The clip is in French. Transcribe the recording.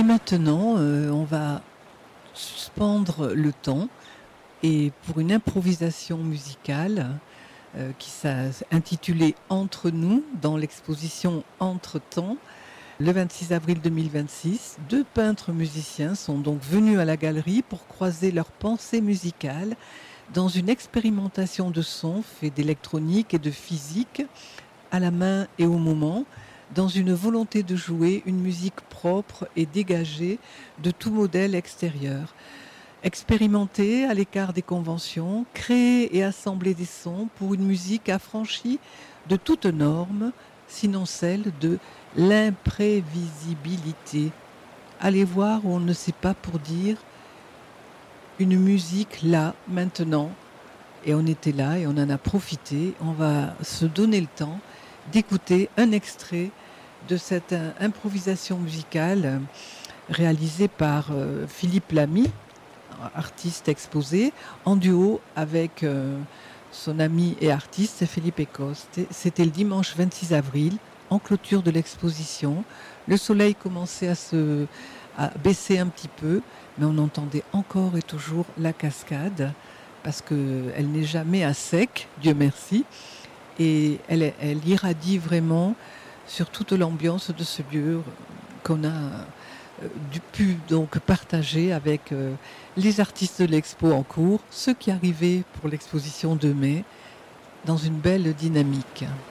maintenant, on va suspendre le temps et pour une improvisation musicale qui s'est intitulée Entre nous dans l'exposition Entre-temps. Le 26 avril 2026, 2 peintres musiciens sont donc venus à la galerie pour croiser leurs pensées musicales dans une expérimentation de son fait d'électronique et de physique à la main et au moment, dans une volonté de jouer une musique propre et dégagée de tout modèle extérieur. Expérimenter à l'écart des conventions, créer et assembler des sons pour une musique affranchie de toute norme, sinon celle de l'imprévisibilité. Aller voir où on ne sait pas pour dire une musique là, maintenant. Et on était là et on en a profité. On va se donner le temps d'écouter un extrait de cette improvisation musicale réalisée par Philippe Lamy, artiste exposé, en duo avec son ami et artiste Philippe Ecoste. C'était le dimanche 26 avril, en clôture de l'exposition. Le soleil commençait à baisser un petit peu, mais on entendait encore et toujours la cascade, parce qu'elle n'est jamais à sec, Dieu merci, et elle irradie vraiment sur toute l'ambiance de ce lieu qu'on a pu donc partager avec les artistes de l'expo en cours, ceux qui arrivaient pour l'exposition de mai, dans une belle dynamique.